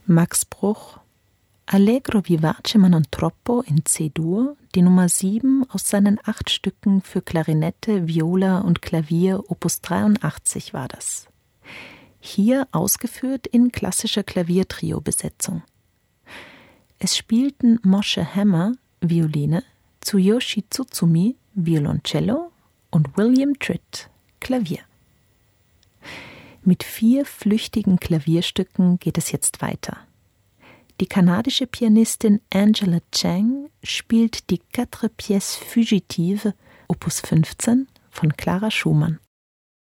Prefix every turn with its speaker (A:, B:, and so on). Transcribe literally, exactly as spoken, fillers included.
A: Max Bruch, Allegro vivace ma non troppo in C-Dur, die Nummer sieben aus seinen acht Stücken für Klarinette, Viola und Klavier Opus dreiundachtzig war das. Hier ausgeführt in klassischer Klaviertrio-Besetzung. Es spielten Moshe Hammer, Violine, Tsuyoshi Tsutsumi, Violoncello und William Tritt, Klavier. Mit vier flüchtigen Klavierstücken geht es jetzt weiter. Die kanadische Pianistin Angela Chang spielt die Quatre Pièces Fugitives, Opus fünfzehn von Clara Schumann.